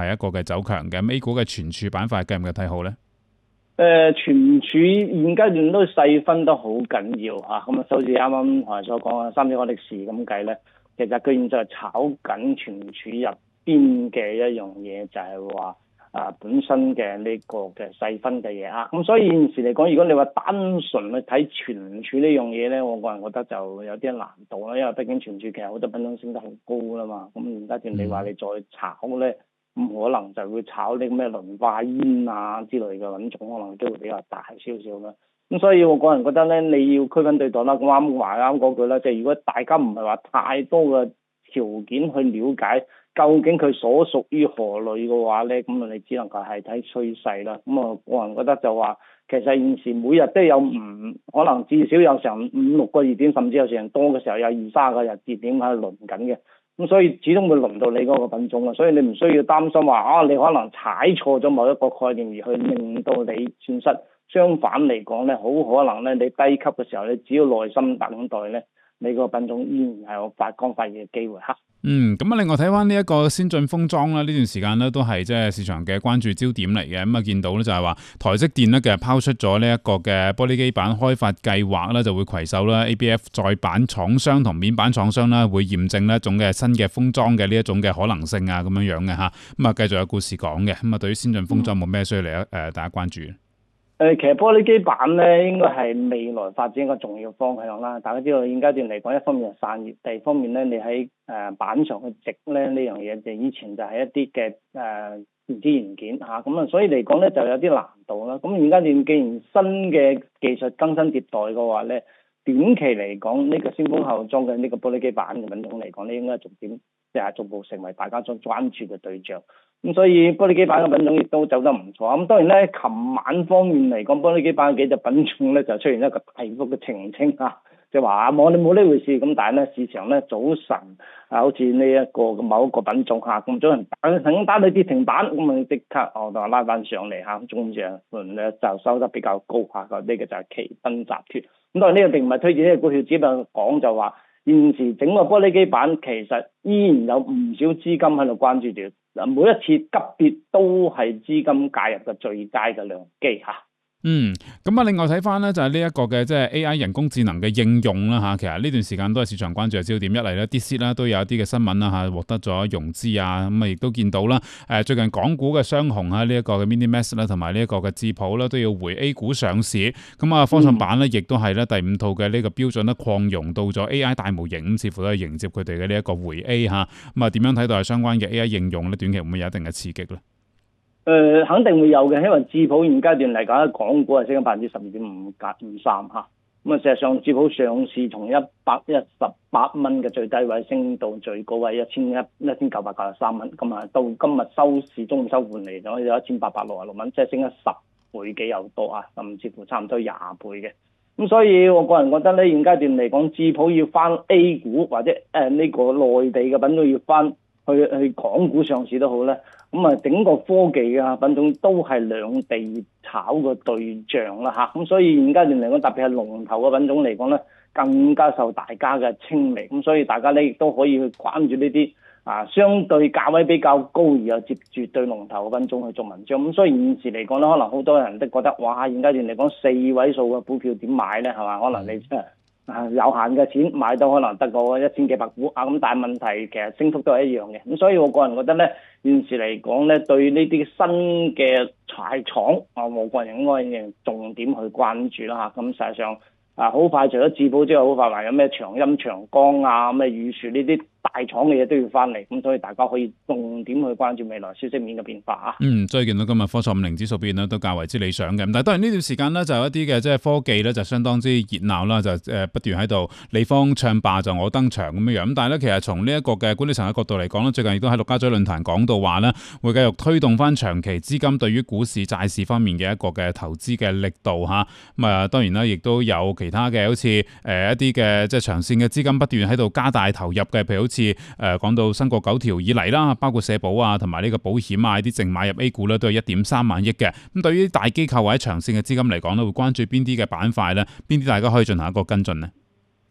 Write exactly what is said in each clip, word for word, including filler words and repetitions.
係一個嘅走強嘅。A 股嘅存儲板塊計唔計睇好咧？ 誒、呃，存儲現階段都細分得好緊要嚇，咁啊，首次啱啱我哋所講嘅三隻開歷史咁計咧，其實佢現在炒緊存儲入邊嘅一樣嘢，就係話啊本身嘅呢個嘅細分嘅嘢啊，咁所以現時嚟講，如果你話單純去睇存儲呢樣嘢咧，我個人覺得就有啲難度啦，因為畢竟存儲其實好多品種升得好高啦嘛，咁現階段你話你再炒咧，咁可能就會炒啲咩磷化煙啊之類嘅品種，可能都會比較大少少啦。咁所以我個人覺得咧，你要區分對待啦。咁啱話啱嗰句啦，即係如果大家唔係話太多嘅條件去了解究竟佢所屬於何類嘅話咧，咁啊你只能夠係睇趨勢啦。咁啊個人覺得就話，其實現時每日都有唔可能至少有成五六個熱點，甚至有成多嘅時候有二三個日熱點喺度輪緊嘅。咁所以始終會輪到你嗰個品種啊，所以你唔需要擔心話啊，你可能踩錯咗某一個概念而去令到你損失。相反嚟講咧，好可能咧，你低級嘅時候，你只要耐心等待咧，你個品種依然係有發光發熱嘅機會嚇。 嗯，咁啊，另外睇翻呢一個先進封裝啦，呢段時間咧都係即係市場嘅關注焦點嚟嘅。咁啊，見到咧就係話台積電咧嘅拋出咗呢一個嘅玻璃基板開發計劃咧，就會攜手啦 A B F 載板廠商同面板廠商啦，會驗證呢一種嘅新嘅封裝嘅呢一種嘅可能性啊，咁樣樣嘅嚇。咁啊，繼續有故事講嘅。咁啊，對於先進封裝冇咩需要嚟誒大家關注？ 誒，其實玻璃基板咧，應該係未來發展一個重要方向啦。大家知道現階段嚟講，一方面係散熱，第二方面咧，你喺誒板上去植咧呢樣嘢，就以前就係一啲嘅誒電子元件嚇，咁啊，所以嚟講咧就有啲難度啦。咁現階段既然新嘅技術更新迭代嘅話咧，短期嚟講呢個先鋒後裝嘅呢個玻璃基板嘅品種嚟講咧，應該逐漸即係逐步成為大家所關注嘅對象。咁所以玻璃基板嘅品種亦都走得唔錯。咁當然咧，琴晚方面嚟講，玻璃基板嘅幾隻品種咧就出現一個大幅嘅澄清啊，就話啊冇你冇呢回事。咁但係咧市場咧早晨啊，好似呢一個嘅某一個品種嚇，咁早晨打曾經打到跌停板，咁啊即刻我就拉翻上嚟嚇，中上盤咧就收得比較高嚇。呢、這個就係奇賓集團。咁當然呢個並唔係推薦呢個股票，只不過講就話現時整個玻璃基板其實依然有唔少資金喺度關注住。每一次急跌都係資金介入嘅最佳嘅良機嚇。 嗯，咁啊，另外睇翻咧就係呢一個嘅即係 A I 人工智能嘅應用啦嚇，其實呢段時間都係市場關注嘅焦點。一嚟咧 ，D.C 啦都有一啲嘅新聞啦嚇，獲得咗融資啊，咁啊亦都見到啦。誒最近港股嘅雙雄啊，呢一個嘅 Minimax 啦，同埋呢一個嘅智譜啦，都要回 A 股上市。咁啊，科創板咧亦都係咧第五套嘅呢個標準咧擴容到咗 A I 大模型，咁似乎都係迎接佢哋嘅呢一個回 A 嚇。咁啊，點樣睇到係相關嘅 A I 應用咧？短期會唔會有一定嘅刺激咧？ 誒、呃，肯定會有嘅，因為智譜現階段嚟講，港股係升咗百分之十二點五格五三嚇。咁啊，事實上智譜上市從一百一十八蚊嘅最低位升到最高位一千一一千九百九十三蚊，咁啊到今日收市中午收盤嚟咗有一千八百六十六蚊，即係升咗十倍幾有多啊，甚至乎差唔多廿倍嘅。咁所以我個人覺得咧，現階段嚟講，智譜要翻 A 股或者誒呢個內地嘅品種要翻去去港股上市都好咧。咁啊，整個科技嘅品種都係兩地炒嘅對象啦嚇，咁所以現階段嚟講，特別係龍頭嘅品種嚟講咧，更加受大家嘅青睞，咁所以大家咧亦都可以去關注呢啲啊相對價位比較高而又接絕對龍頭嘅品種去做文章。咁所以現時嚟講咧，可能好多人都覺得哇，現階段嚟講四位數嘅股票點買咧係嘛？可能你真係啊有限嘅錢買到可能得個一千幾百股啊，咁但係問題其實升幅都係一樣嘅。咁所以我個人覺得咧，現時嚟講咧，對呢啲新嘅柴廠啊，我個人應該認重點去關注啦嚇。咁實際上啊，好快除咗智譜之外，好快還有咩長鑫、長江啊、咩宇樹呢啲大廠嘅嘢都要翻嚟，咁所以大家可以重點去關注未來消息面嘅變化啊。 嗯，所以見到今日科創五零指數表現咧都較為之理想嘅，但係當然呢段時間咧就有一啲嘅即係科技咧就相當之熱鬧啦，就誒不斷喺度你方唱罷就我登場咁樣樣。咁但係咧其實從呢一個嘅管理層嘅角度嚟講咧，最近亦都喺陸家嘴論壇講到話咧，會繼續推動翻長期資金對於股市債市方面嘅一個嘅投資嘅力度嚇。咁啊當然啦，亦都有其他嘅好似誒一啲嘅即係長線嘅資金不斷喺度加大投入嘅，譬如好似誒講到新國九條以嚟啦，包括社保啊同埋呢個保險啊啲淨買入 A 股咧都係一點三萬億嘅。咁對於大機構或者長線嘅資金嚟講咧，會關注邊啲嘅板塊咧？邊啲大家可以進行一個跟進呢？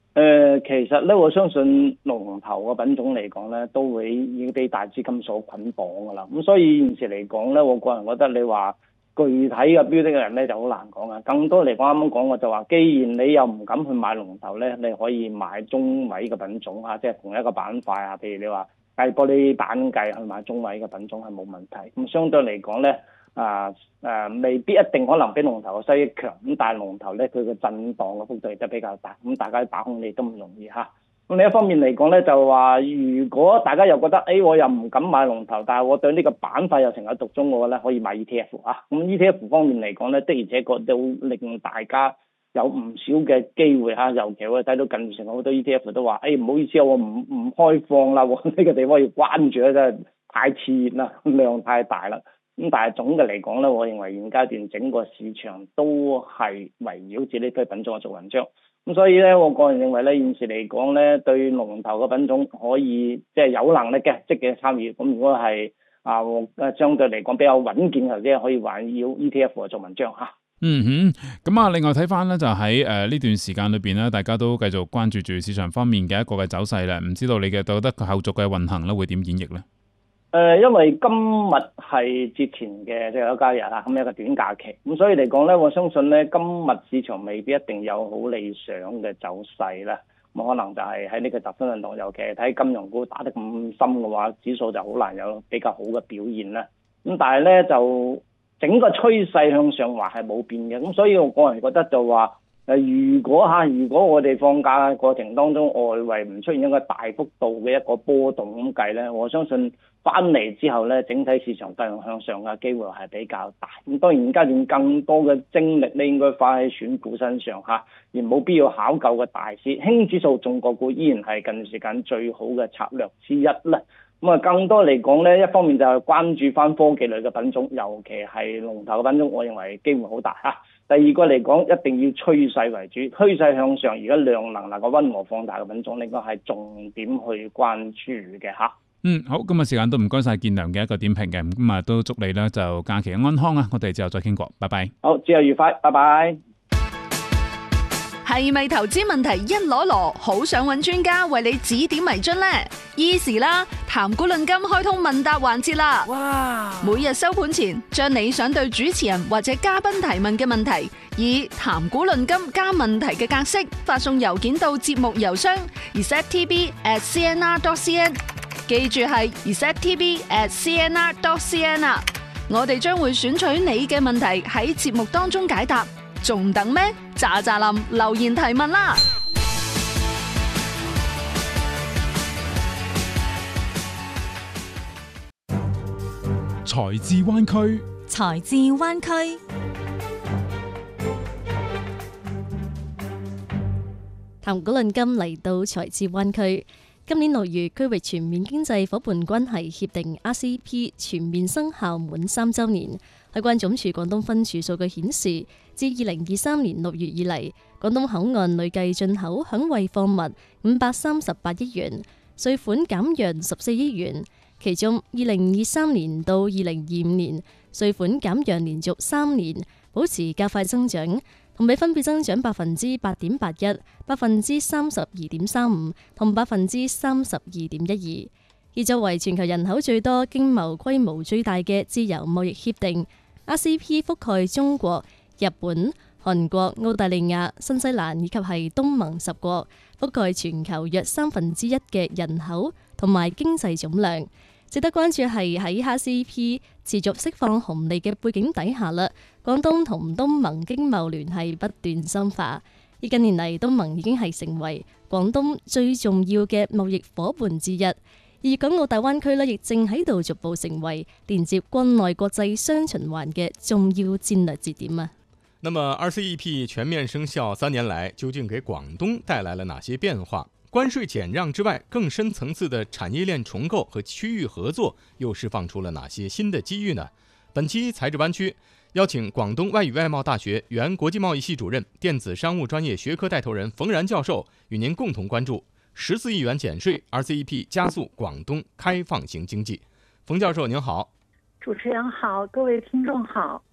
誒、其實咧，我相信龍頭嘅品種嚟講咧，都會已經俾大資金所捆綁㗎啦。咁所以現時嚟講咧，我個人覺得你話具體嘅標的嘅人咧就好難講啊。更多嚟講，啱啱講我就話，既然你又唔敢去買龍頭咧，你可以買中位嘅品種啊，即係同一個板塊啊。譬如你話計玻璃板計去買中位嘅品種係冇問題。咁相對嚟講咧。啊誒、啊，未必一定可能比龍頭嘅收益強，咁但係龍頭咧佢嘅震盪嘅幅度亦都比較大，咁大家把控你都唔容易嚇。咁另一方面嚟講咧，就話如果大家又覺得，誒、哎、我又唔敢買龍頭，但係我對呢個板塊又情有獨鍾嘅話咧，可以買 E T F 啊。咁 E T F 方面嚟講咧，的而且確都令大家有唔少嘅機會嚇，尤其我睇到近期好多 E T F 都話，誒、哎、唔好意思，我唔唔開放啦，呢、這個地方要關住咧，真係太熾熱啦，量太大啦。咁但係總嘅嚟講咧，我認為現階段整個市場都係圍繞住呢批品種去做文章。咁所以咧，我個人認為咧，現時嚟講咧，對龍頭嘅品種可以即係有能力嘅積極參與。咁如果係啊相對嚟講比較穩健嘅，即係可以環繞 E T F 去做文章嚇。 嗯哼，咁啊，另外睇翻咧就喺誒呢段時間裏邊咧，大家都繼續關注住市場方面嘅一個嘅走勢咧。唔知道你嘅覺得佢後續嘅運行咧會點演繹咧？ 誒、呃，因為今日係節前嘅最後一交易日啦，咁一個短假期，咁所以嚟講咧，我相信咧今日市場未必一定有好理想嘅走勢啦。咁可能就係喺呢個集中運動，尤其係睇金融股打得咁深嘅話，指數就好難有比較好嘅表現啦。咁但係咧就整個趨勢向上話係冇變嘅，咁所以我個人覺得就話。誒，如果嚇，如果我哋放假嘅過程當中，外圍唔出現一個大幅度嘅一個波動咁計咧，我相信翻嚟之後咧，整體市場繼續向上嘅機會係比較大。咁當然，階段更多嘅精力咧，應該花喺選股身上嚇，而冇必要考究嘅大市。輕指數重個股依然係近時間最好嘅策略之一啦。咁啊，更多嚟講咧，一方面就係關注翻科技類嘅品種，尤其係龍頭嘅品種，我認為機會好大嚇。第二個嚟講，一定要趨勢為主，趨勢向上，而家量能能夠溫和放大嘅品種，應該係重點去關注嘅嚇。 嗯，好，今日時間都唔該晒建良嘅一個點評嘅，咁啊都祝你咧就假期安康啊！我哋之後再傾過，拜拜。 好，之後愉快，拜拜。 係咪投資問題一籮籮，好想揾專家為你指點迷津呢？Easy 啦，談股論金開通問答環節啦！哇！每日收盤前，將你想對主持人或者嘉賓提問嘅問題，以談股論金加問題嘅格式發送郵件到節目郵箱 r s e t t v at c n r dot c n， 記住係 r s e t t v at c n r dot c n 啊！我哋將會選取你嘅問題喺節目當中解答。仲等咩？喳喳林留言提問啦！ 財智灣區， 財智灣區，談股論金嚟到財智灣區。今年六月，區域全面經濟夥伴關係協定 R C E P 全面生效滿三週年。海關總署廣東分署數據顯示，自二零二三年六月以嚟，廣東口岸累計進口響位貨物五百三十八億元，稅款減讓十四億元。其中，二零二三年到二零二五年，稅款減讓連續三年保持較快增長，同比分別增長百分之八點八一、百分之三十二點三五同百分之三十二點一二。而作為全球人口最多、經貿規模最大嘅自由貿易協定 ，R C E P 覆蓋中國、日本、韓國、澳大利亞、新西蘭以及係東盟十國，覆蓋全球約三分之一嘅人口同埋經濟總量。值得關注係喺 R C E P 持續釋放紅利嘅背景底下啦，廣東同東盟經貿聯繫不斷深化。而近年嚟，東盟已經係成為廣東最重要嘅貿易夥伴之一。而港澳大灣區呢，亦正喺度逐步成為連接國內國際雙循環嘅重要戰略節點啊！ 那麼 R C E P 全面生效三年來，究竟給廣東帶來了哪些變化？關稅減讓之外，更深層次的產業鏈重構和區域合作又釋放出了哪些新的機遇呢？本期財智灣區邀請廣東外語外貿大學原國際貿易系主任、電子商務專業學科帶頭人馮然教授，與您共同關注十四億元減稅 R C E P 加速廣東開放型經濟。馮教授您好。 主持人好，各位聽眾好。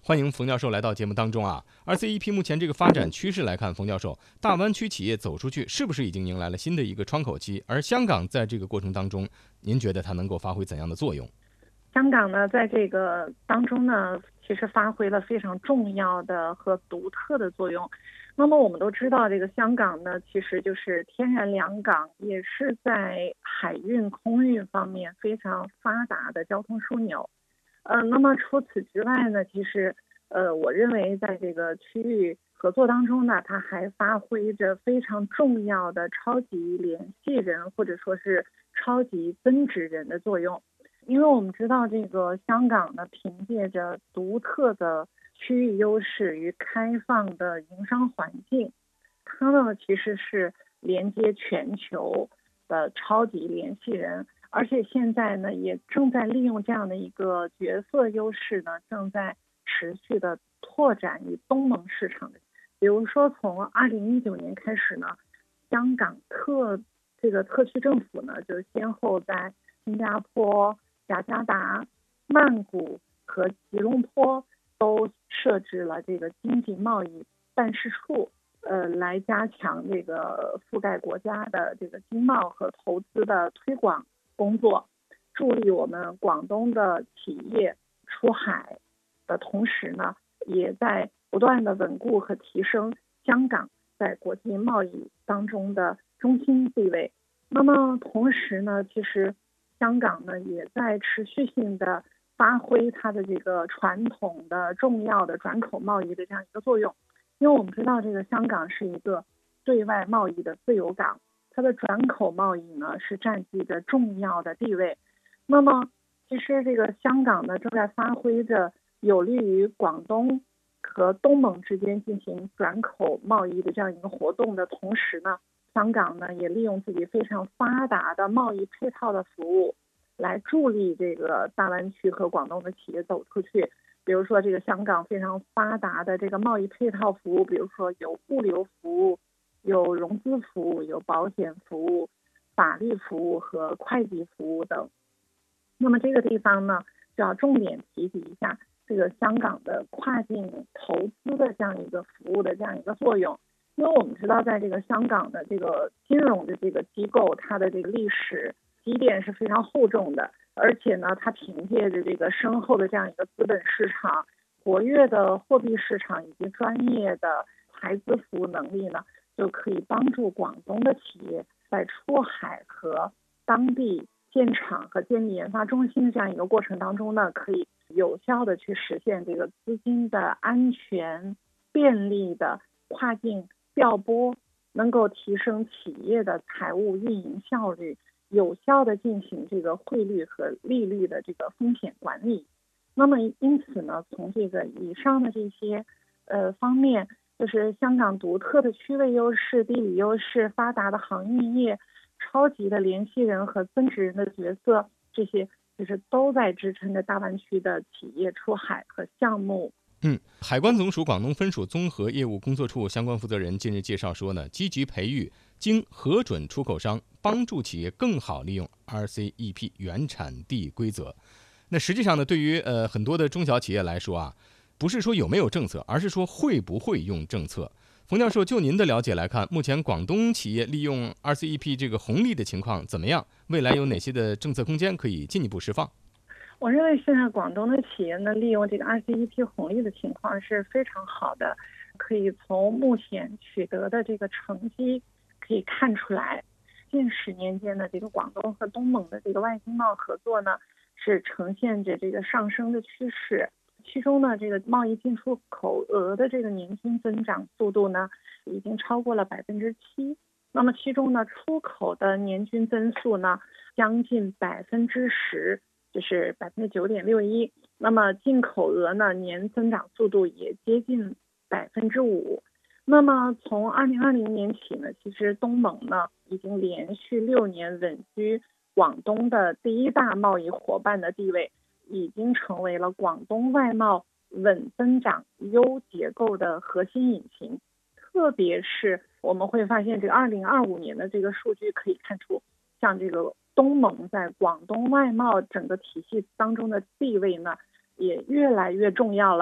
欢迎冯教授来到节目当中啊。R C E P 目前这个发展趋势来看，冯教授，大湾区企业走出去是不是已经迎来了新的一个窗口期？而香港在这个过程当中，您觉得它能够发挥怎样的作用？ 香港呢，在这个当中呢，其实发挥了非常重要的和独特的作用。那么我们都知道，这个香港呢，其实就是天然良港，也是在海运、空运方面非常发达的交通枢纽。呃，那么除此之外呢，其实呃，我认为在这个区域合作当中呢，它还发挥着非常重要的超级联系人或者说是超级增值人的作用。因为我们知道，这个香港呢，凭借着独特的区域优势与开放的营商环境，它呢其实是连接全球的超级联系人，而且现在呢也正在利用这样的一个角色优势呢，正在持续的拓展与东盟市场的。比如说，从二零一九年开始呢，香港特这个特区政府呢，就先后在新加坡、雅加达、曼谷和吉隆坡都设置了这个经济贸易办事处，呃，来加强这个覆盖国家的这个经贸和投资的推广工作，助力我们广东的企业出海的同时呢，也在不断的稳固和提升香港在国际贸易当中的中心地位。那么同时呢，其实香港呢也在持续性的发挥它的这个传统的重要的转口贸易的这样一个作用。因为我们知道，这个香港是一个对外贸易的自由港，它的转口贸易呢是占据着重要的地位。那么其实这个香港呢正在发挥着有利于广东和东盟之间进行转口贸易的这样一个活动的同时呢，香港呢也利用自己非常发达的贸易配套的服务，来助力这个大湾区和广东的企业走出去。比如说，这个香港非常发达的这个贸易配套服务，比如说有物流服务、有融资服务、有保险服务、法律服务和会计服务等。那么这个地方呢，就要重点提及一下这个香港的跨境投资的这样一个服务的这样一个作用。因为我们知道，在这个香港的这个金融的这个机构，它的这个历史积淀是非常厚重的，而且呢，它凭借着这个深厚的这样一个资本市场、活跃的货币市场以及专业的财资服务能力呢，就可以帮助广东的企业在出海和当地建厂和建立研发中心的这样一个过程当中呢，可以有效的去实现这个资金的安全、便利的跨境调拨，能够提升企业的财务运营效率，有效的进行这个汇率和利率的这个风险管理。那么因此呢，从这个以上的这些呃方面，就是香港独特的区位优势、地理优势、发达的航运业、超级的联系人和增值人的角色，这些就是都在支撑着大湾区的企业出海和项目。 嗯，海关总署广东分署综合业务工作处相关负责人近日介绍说呢，积极培育经核准出口商，帮助企业更好利用 R C E P 原产地规则。那实际上呢，对于呃很多的中小企业来说啊，不是说有没有政策，而是说会不会用政策。冯教授，就您的了解来看，目前广东企业利用 R C E P 这个红利的情况怎么样？未来有哪些的政策空间可以进一步释放？ 我认为现在广东的企业呢，利用这个 R C E P 红利的情况是非常好的，可以从目前取得的这个成绩可以看出来，近十年间的这个广东和东盟的这个外经贸合作呢，是呈现着这个上升的趋势。其中呢，这个贸易进出口额的这个年均增长速度呢，已经超过了百分之七。那么其中呢，出口的年均增速呢，将近百分之十。就是百分之九点六一，那么进口额呢年增长速度也接近百分之五。那么从二零二零年起呢，其实东盟呢已经连续六年稳居广东的第一大贸易伙伴的地位，已经成为了广东外贸稳增长优结构的核心引擎。特别是我们会发现，这个二零二五年的这个数据可以看出，像这个东盟在广东外贸整个体系当中的地位呢，也越来越重要了。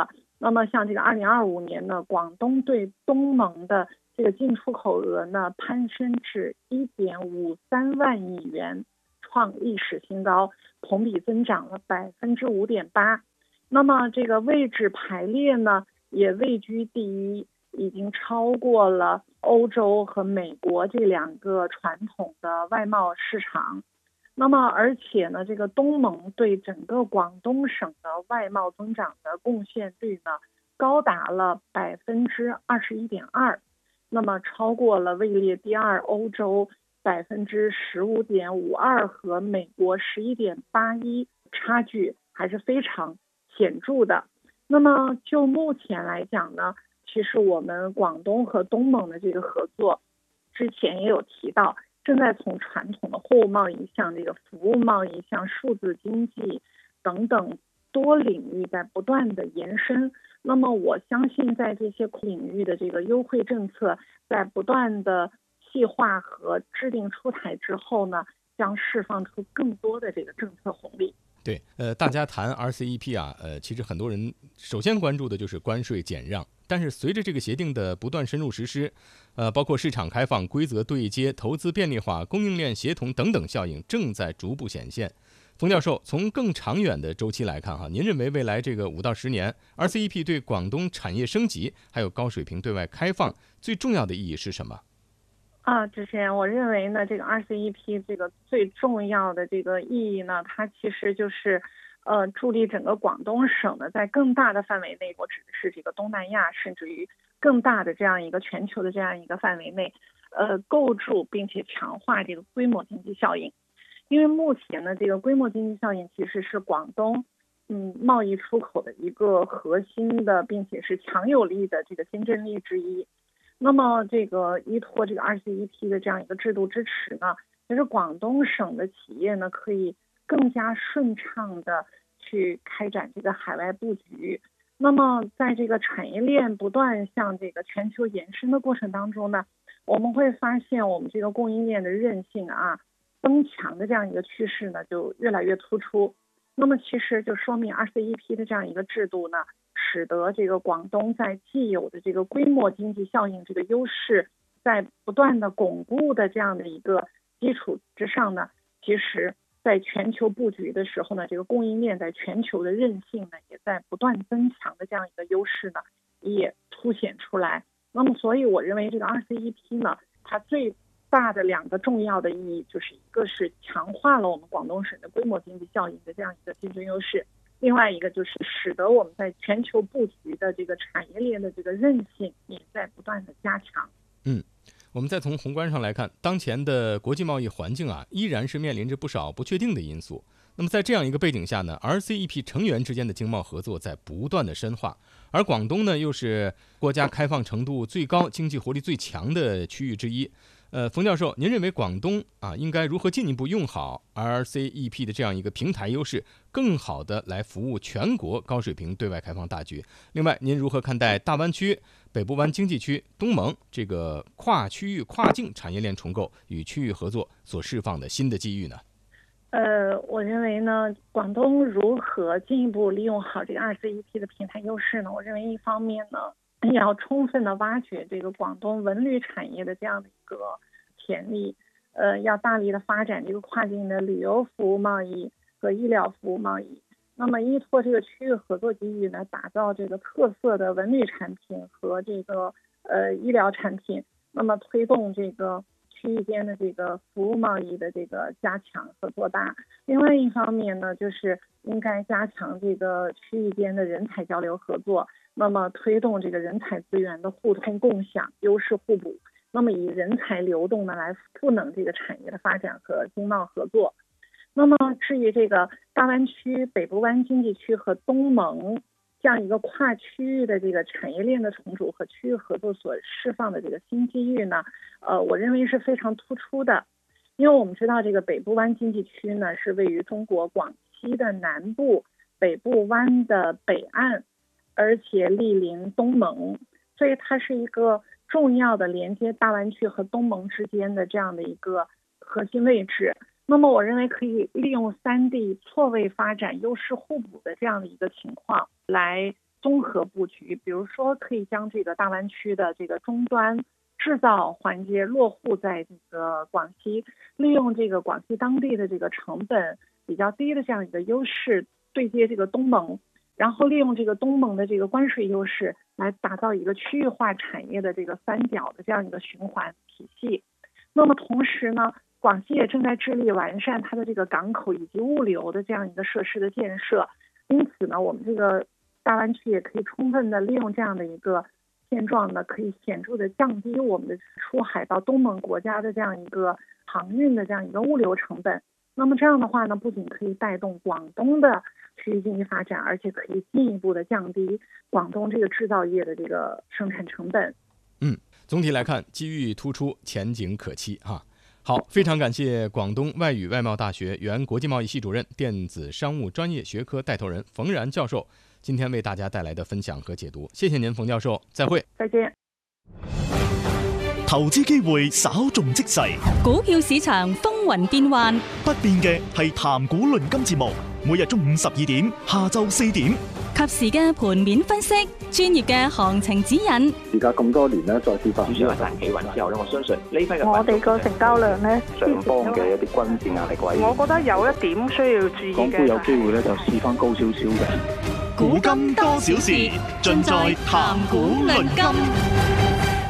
那么像这个二零二五年呢，广东对东盟的这个进出口额呢攀升至一点五三万亿元，创历史新高，同比增长了百分之五点八。那么这个位置排列呢，也位居第一，已经超过了欧洲和美国这两个传统的外贸市场。那么而且呢，这个东盟对整个广东省的外贸增长的贡献率呢，高达了百分之二十一点二，那么超过了位列第二欧洲百分之十五点五二和美国十一点八一，差距还是非常显著的。那么就目前来讲呢，其实我们广东和东盟的这个合作，之前也有提到，正在从传统的货物贸易向这个服务贸易、向数字经济等等多领域在不断的延伸。那么我相信在这些领域的这个优惠政策在不断的细化和制定出台之后呢，将释放出更多的这个政策红利。 对，呃，大家谈 R C E P 啊，呃，其实很多人首先关注的就是关税减让，但是随着这个协定的不断深入实施，呃，包括市场开放、规则对接、投资便利化、供应链协同等等效应正在逐步显现。冯教授，从更长远的周期来看，哈，您认为未来这个五到十年 R C E P 对广东产业升级还有高水平对外开放最重要的意义是什么？ 啊，之前我认为呢，这个 R C E P 这个最重要的这个意义呢，它其实就是，呃，助力整个广东省呢，在更大的范围内，我指的是这个东南亚，甚至于更大的这样一个全球的这样一个范围内，呃，构筑并且强化这个规模经济效应。因为目前呢，这个规模经济效应其实是广东嗯贸易出口的一个核心的，并且是强有力的这个竞争力之一。那么这个依托这个 R C E P 的这样一个制度支持呢，其实广东省的企业呢可以更加顺畅的去开展这个海外布局。那么在这个产业链不断向这个全球延伸的过程当中呢，我们会发现我们这个供应链的韧性啊增强的这样一个趋势呢就越来越突出。那么其实就说明 R C E P 的这样一个制度呢，使得这个广东在既有的这个规模经济效应这个优势在不断的巩固的这样的一个基础之上呢，其实在全球布局的时候呢，这个供应链在全球的韧性呢也在不断增强的这样一个优势呢也凸显出来。那么所以我认为这个 R C E P 呢，它最大的两个重要的意义，就是一个是强化了我们广东省的规模经济效应的这样一个竞争优势，另外一个就是使得我们在全球布局的这个产业链的这个韧性也在不断的加强。 嗯，我们再从宏观上来看，当前的国际贸易环境啊，依然是面临着不少不确定的因素。那么在这样一个背景下呢 ，R C E P 成员之间的经贸合作在不断的深化，而广东呢又是国家开放程度最高、经济活力最强的区域之一。呃，冯教授，您认为广东啊应该如何进一步用好 R C E P 的这样一个平台优势，更好的来服务全国高水平对外开放大局？另外，您如何看待大湾区、北部湾经济区、东盟这个跨区域、跨境产业链重构与区域合作所释放的新的机遇呢？ 呃，我认为呢，广东如何进一步利用好这个 R C E P 的平台优势呢？我认为一方面呢，也要充分的挖掘这个广东文旅产业的这样的一个潜力，呃，要大力的发展这个跨境的旅游服务贸易和医疗服务贸易。那么依托这个区域合作机遇呢，打造这个特色的文旅产品和这个呃医疗产品，那么推动这个区域间的这个服务贸易的这个加强和做大。另外一方面呢，就是应该加强这个区域间的人才交流合作，那么推动这个人才资源的互通共享、优势互补，那么以人才流动呢来赋能这个产业的发展和经贸合作。那么至于这个大湾区、北部湾经济区和东盟这样一个跨区域的这个产业链的重组和区域合作所释放的这个新机遇呢，呃，我认为是非常突出的。因为我们知道这个北部湾经济区呢是位于中国广西的南部，北部湾的北岸，而且毗邻东盟，所以它是一个重要的连接大湾区和东盟之间的这样的一个核心位置。那么我认为可以利用三地错位发展、优势互补的这样的一个情况，来综合布局，比如说可以将这个大湾区的这个终端制造环节落户在这个广西，利用这个广西当地的这个成本比较低的这样一个优势，对接这个东盟，然后利用这个东盟的这个关税优势来打造一个区域化产业的这个三角的这样一个循环体系。那么同时呢，广西也正在致力完善它的这个港口以及物流的这样一个设施的建设，因此呢，我们这个大湾区也可以充分的利用这样的一个现状呢，可以显著的降低我们的出海到东盟国家的这样一个航运的这样一个物流成本。那么这样的话呢，不仅可以带动广东的区域经济发展，而且可以进一步的降低广东这个制造业的这个生产成本。 嗯，总体来看，机遇突出，前景可期哈。好，非常感谢广东外语外贸大学原国际贸易系主任、电子商务专业学科带头人冯然教授今天为大家带来的分享和解读，谢谢您，冯教授，再会。 再见。 投資機會稍縱即逝， 股票市場風雲變幻， 不變嘅係談股論金節目，每日中午十二點、下晝四點， 及時嘅盤面分析，專業嘅行情指引。 而家咁多年咧，再次發主要係大企穩之後咧，我相信呢批嘅我哋個成交量咧， 上方嘅一啲均線壓力位， 我覺得有一點需要注意嘅， 港股有機會咧就試翻高少少嘅。 古今多少事，盡在談股論金。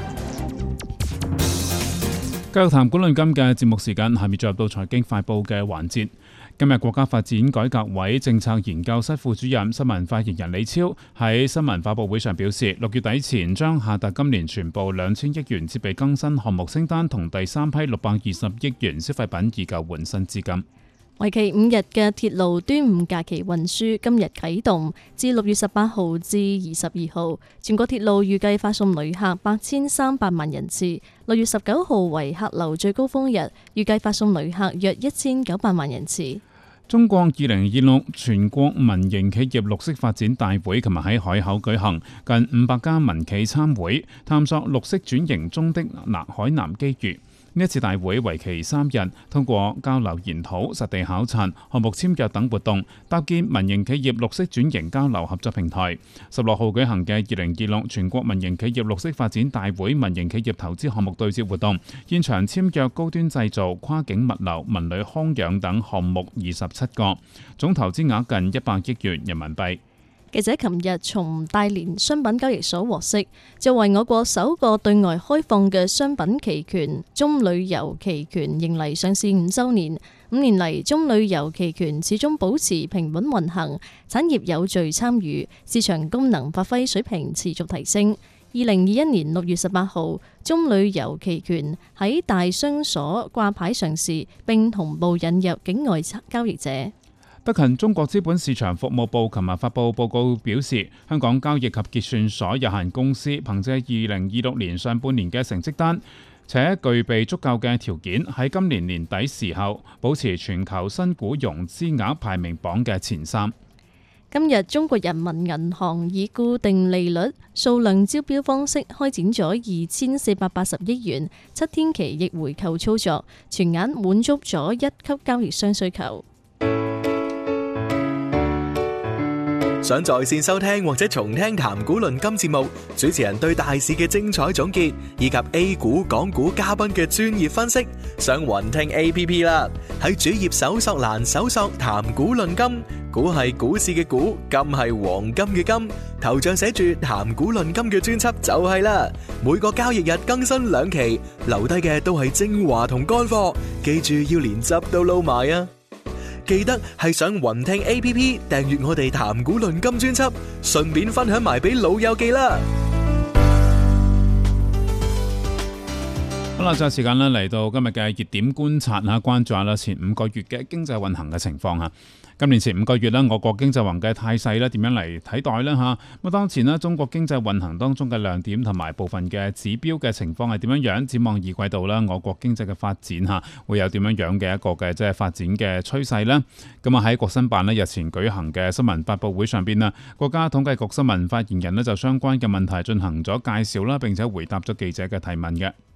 繼續談股論金嘅節目時間，下面進入到財經快報嘅環節。今日國家發展改革委政策研究室副主任、新聞發言人李超喺新聞發佈會上表示，六月底前將下達今年全部兩千億元設備更新項目清單同第三批六百二十億元消費品以舊換新資金。 為期五日嘅鐵路端午假期運輸今日啟動，至六月十八號至二十二號，全國鐵路預計發送旅客八千三百萬人次。六月十九號為客流最高峰日，預計發送旅客約一千九百萬人次。 中國二零二六全國民營企業綠色發展大會琴日喺海口舉行，近五百家民企參會，探索綠色轉型中的海南機遇。呢一次大會為期三日，通過交流研討、實地考察、項目簽約等活動，搭建民營企業綠色轉型交流合作平台。十六號舉行嘅二零二六全國民營企業綠色發展大會民營企業投資項目對接活動，現場簽約高端製造、跨境物流、文旅康養等項目二十七個，總投資額近一百億元人民幣。 記者琴日從大連商品交易所獲悉，作為我國首個對外開放嘅商品期權，中旅遊期權迎嚟上市五週年。五年嚟，中旅遊期權始終保持平穩運行，產業有序參與，市場功能發揮水平持續提升。二零二一年六月十八號，中旅遊期權喺大商所掛牌上市，並同步引入境外交易者。 德勤中國資本市場服務部琴日發布報告表示，香港交易及結算所有限公司憑借二零二六年上半年嘅成績單，且具備足夠嘅條件，喺今年年底時候保持全球新股融資額排名榜嘅前三。 今日中國人民銀行以固定利率數量招標方式開展咗二千四百八十億元七天期逆回購操作，全額滿足咗一級交易商需求。 想在線收聽或者重聽談股論金節目，主持人對大市嘅精彩總結，以及 A 股、港股嘉賓嘅專業分析，上雲聽 A P P 啦。喺主頁搜索欄搜索談股論金，股係股市嘅股，金係黃金嘅金，頭像寫住談股論金嘅專輯就係啦。每個交易日更新兩期，留低嘅都係精華同乾貨，記住要連汁都撈埋啊！記得係上雲聽 A P P 訂閱我哋談股論金專輯，順便分享埋俾老友記啦。 好啦，就係時間啦，嚟到今日嘅熱點觀察嚇，關注下啦前五個月嘅經濟運行嘅情況嚇。今年前五個月咧，我國經濟運嘅態勢咧點樣嚟睇待呢？嚇？咁當前咧，中國經濟運行當中嘅亮點同埋部分嘅指標嘅情況係點樣樣？展望二季度啦，我國經濟嘅發展嚇會有點樣樣嘅一個嘅即係發展嘅趨勢呢？咁啊喺國新辦咧日前舉行嘅新聞發佈會上邊啦，國家統計局新聞發言人咧就相關嘅問題進行咗介紹啦，並且回答咗記者嘅提問嘅。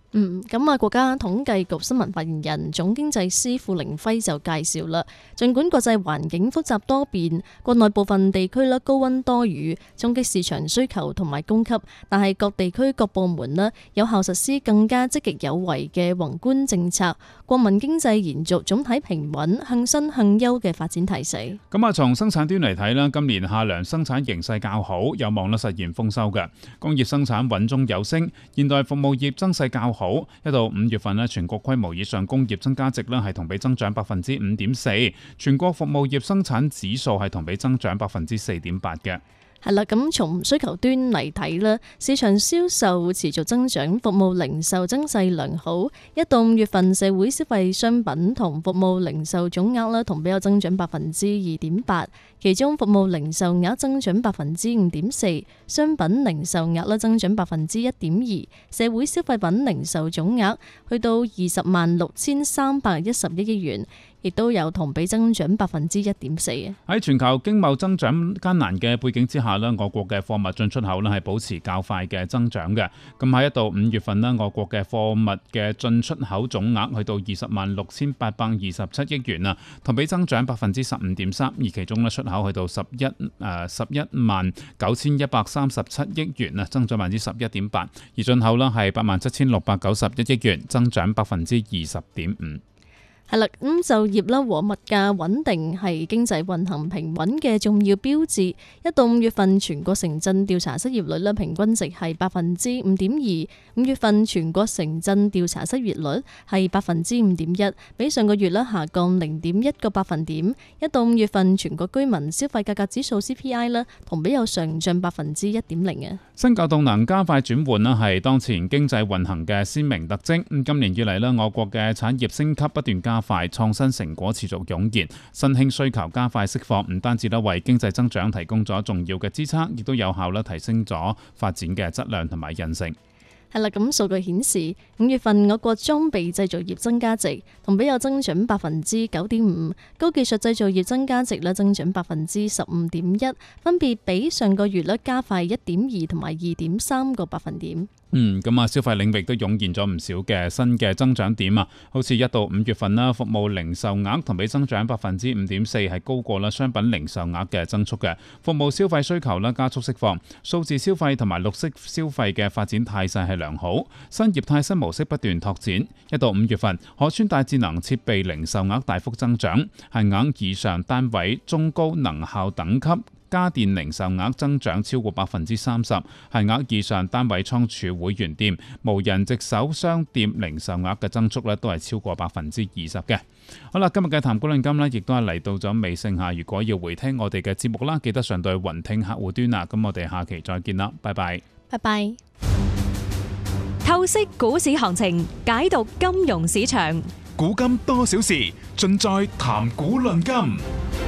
嗯，咁啊，國家統計局新聞發言人、總經濟師傅凌輝就介紹啦。儘管國際環境複雜多變，國內部分地區咧高溫多雨，衝擊市場需求同埋供給，但係各地區各部門咧有效實施更加積極有為嘅宏觀政策，國民經濟延續總體平穩、向新向優嘅發展態勢。 咁啊，從生產端嚟睇啦，今年夏糧生產形勢較好，有望咧實現豐收嘅。工業生產穩中有升，現代服務業增勢較好。好，一到五月份咧，全國規模以上工業增加值咧係同比增長百分之五點四，全國服務業生產指數係同比增長百分之四點八嘅。 係啦，咁從需求端嚟睇咧，市場銷售持續增長，服務零售增勢良好。一到五月份社會消費商品同服務零售總額咧同比有增長百分之二點八，其中服務零售額增長百分之五點四，商品零售額咧增長百分之一點二，社會消費品零售總額去到二十萬六千三百一十一億元。亦都有同比增長百分之一點四。 喺全球經貿增長艱難嘅背景之下咧，我國嘅貨物進出口咧係保持較快嘅增長嘅。咁喺一到五月份咧，我國嘅貨物嘅進出口總額去到二十萬六千八百二十七億元啊，同比增長百分之十五點三。而其中咧出口去到十一誒十一萬九千一百三十七億元啊，增長百分之十一點八。而進口咧係八萬七千六百九十一億元，增長百分之二十點五。 係啦，咁就業啦和物價穩定係經濟運行平穩嘅重要標誌。一到五月份全國城鎮調查失業率咧平均值係百分之五點二，五月份全國城鎮調查失業率係百分之五點一，比上個月咧下降零點一個百分點。一到五月份全國居民消費價格指數 C P I 咧同比有上漲百分之一點零啊。 新舊動能加快轉換啦，係當前經濟運行嘅鮮明特徵。咁今年以嚟咧，我國嘅產業升級不斷加快，創新成果持續湧現，新興需求加快釋放，唔單止咧為經濟增長提供咗重要嘅支撐，亦都有效咧提升咗發展嘅質量同埋韌性。 係啦，咁數據顯示，五月份我國裝備製造業增加值同比有增長百分之九點五，高技術製造業增加值咧增長百分之十五點一，分別比上個月咧加快一點二同埋二點三個百分點。 嗯，咁啊，消費領域都湧現咗唔少嘅新嘅增長點啊，好似一到五月份啦，服務零售額同比增長百分之五點四，係高過啦商品零售額嘅增速嘅。服務消費需求啦加速釋放，數字消費同埋綠色消費嘅發展態勢係良好，新業態新模式不斷拓展。一到五月份，可穿戴智能設備零售額大幅增長，限額以上單位中高能效等級家電零售額增長超過百分之三十，限額以上單位倉儲會員店、無人值守商店零售額嘅增速咧都係超過百分之二十嘅。好啦，今日嘅談股論金呢，亦都係嚟到咗尾聲下。如果要回聽我哋嘅節目啦，記得上到雲聽客戶端啦。咁我哋下期再見啦，拜拜。 拜拜。 透析股市行情，解讀金融市場， 古今多少事，盡在談股論金。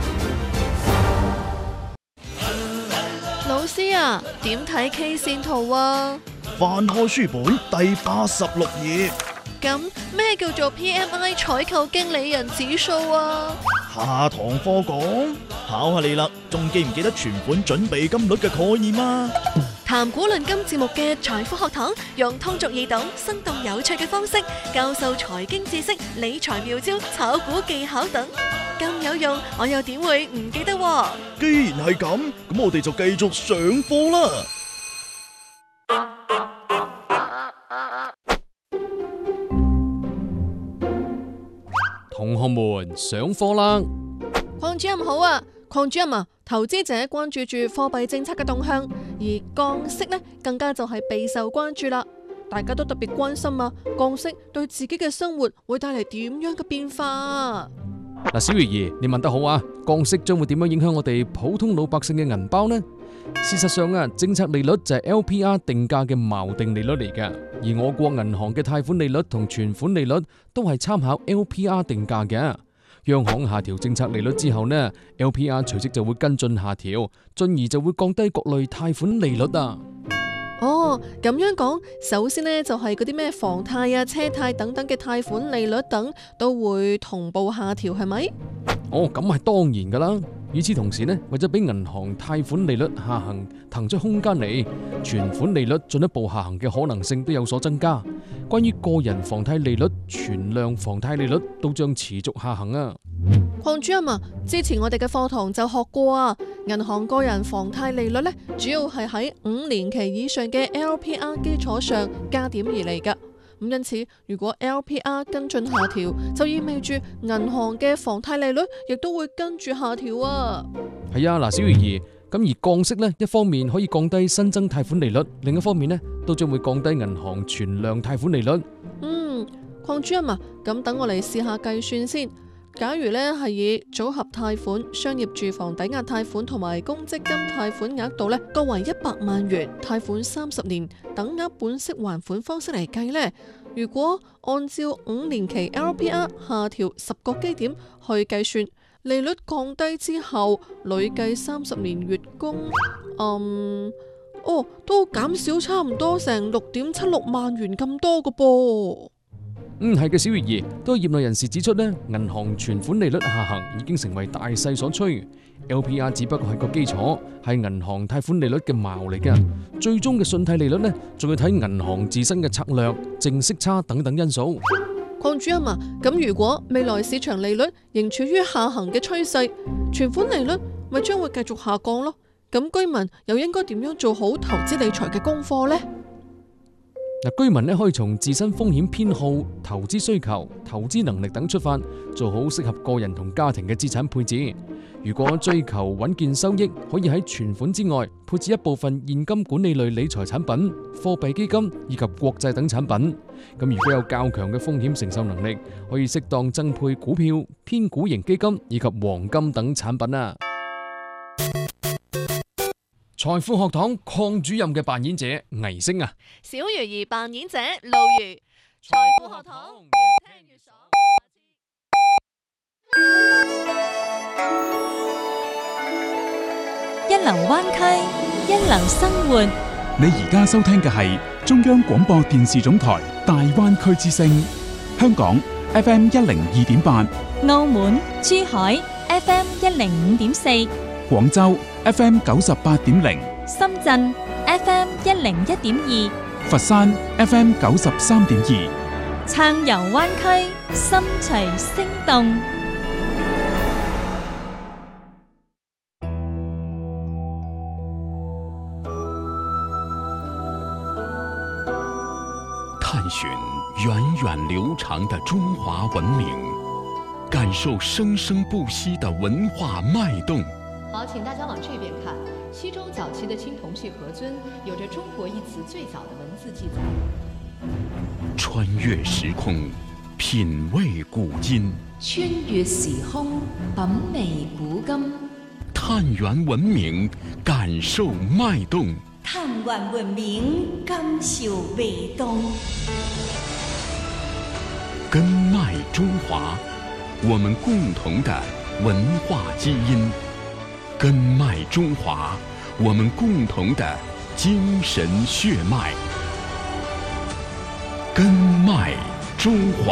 老師啊，點睇 K 線圖啊？ 翻開書本第八十六頁。 咁咩叫做 P M I 採購經理人指數啊？ 下堂課講，考下你啦，仲記唔記得存款準備金率嘅概念啊？ 談股論金節目嘅財富學堂，用通俗易懂、生動有趣嘅方式教授財經知識、理財妙招、炒股技巧等，咁有用，我又點會唔記得喎？ 既然係咁，咁我哋就繼續上課啦。 同學們上課啦！ 鄺主任好啊，鄺主任啊，投資者關注住貨幣政策嘅動向，而降息呢更加就係備受關注啦。大家都特別關心啊，降息對自己嘅生活會帶嚟點樣嘅變化啊？ 嗱，小魚兒，你問得好啊！降息將會點樣影響我哋普通老百姓嘅銀包呢？事實上啊，政策利率就係 L P R 定價嘅錨定利率嚟嘅，而我國銀行嘅貸款利率同存款利率都係參考 L P R 定價嘅。央行下調政策利率之後呢 ，L P R 隨即就會跟進下調，進而就會降低各類貸款利率啊。 哦，咁樣講，首先呢就係嗰啲咩房貸啊、車貸等等嘅貸款利率等都會同步下調，係咪？ 哦，咁係當然噶啦。與此同時呢，為咗俾銀行貸款利率下行騰出空間嚟，存款利率進一步下行嘅可能性都有所增加。 關於個人房貸利率、存量房貸利率都將持續下行啊。 鄺主任啊，之前我哋嘅課堂就學過啊，銀行個人房貸利率呢，主要係喺五年期以上嘅 L P R 基礎上加點而嚟㗎。咁因此，如果 L P R 跟進下調，就意味住銀行嘅房貸利率亦都會跟住下調啊。 係啊，嗱，小魚兒，咁而降息呢，一方面可以降低新增貸款利率，另一方面呢，都將會降低銀行存量貸款利率。 嗯，鄺主任啊，咁等我嚟試下計算先。假如呢係以組合貸款、商業住房抵押貸款同埋公積金貸款額度呢，各為一百萬元，貸款三十年，等額本息還款方式嚟計呢，如果按照五年期 L P R 下調十個基點去計算，利率降低之後，累計三十年月供，嗯，哦，都減少差唔多成六點七六萬元咁多個噃。 嗯，係嘅，小月兒，都有業內人士指出呢，銀行存款利率下行已經成為大勢所趨 ，L P R 只不過係個基礎，係銀行貸款利率嘅錨嚟嘅，最終嘅信貸利率呢，仲要睇銀行自身嘅策略、淨息差等等因素。 鄺主任啊，咁如果未來市場利率仍處於下行嘅趨勢，存款利率咪將會繼續下降咯？咁居民又應該點樣做好投資理財嘅功課呢？ 嗱，居民咧可以從自身風險偏好、投資需求、投資能力等出發，做好適合個人同家庭嘅資產配置。如果追求穩健收益，可以喺存款之外配置一部分現金管理類理財產品、貨幣基金以及國債等產品。咁如果有較強嘅風險承受能力，可以適當增配股票、偏股型基金以及黃金等產品啊。財富學堂鄺主任嘅扮演者倪星啊， 小魚兒扮演者路如。財富學堂越聽越爽。 一流灣區，一流生活。 你而家收聽嘅係中央廣播電視總台大灣區之聲，香港 F M 一零二點八， 澳門、珠海 F M 一零五點四， 廣州 F M 九十八點零， 深圳 F M 一零一點二， 佛山 F M 九十三點二。 暢遊灣區，心隨聲動。 探尋源遠流長的中華文明，感受生生不息的文化脈動。 好，請大家往這邊看。西周早期的青銅器盒尊有着中國一詞最早的文字記載。 穿越時空，品味古今。 穿越時空，品味古今。 探源文明，感受脈動。 探源文明，感受脈動。 根脈中華，我們共同的文化基因。根脈中華，我們共同的精神血脈。根脈中華。